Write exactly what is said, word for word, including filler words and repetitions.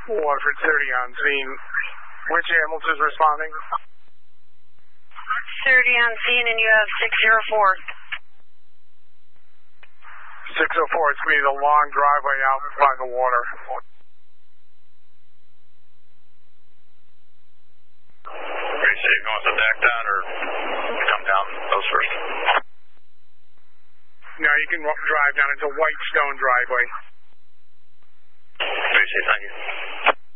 Waterford thirty on scene. Which ambulance is responding? thirty on scene, and you have six oh four. six oh four, it's going to be the long driveway out by the water. Great, so you going to back down or come down those first? No, you can drive down. It's a white stone driveway. Appreciate it, thank you.